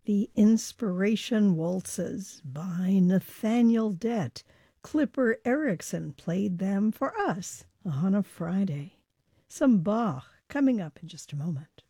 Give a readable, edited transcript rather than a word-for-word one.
The Inspiration Waltzes by Nathaniel Dett. Clipper Erickson played them for us on a Friday. Some Bach coming up in just a moment.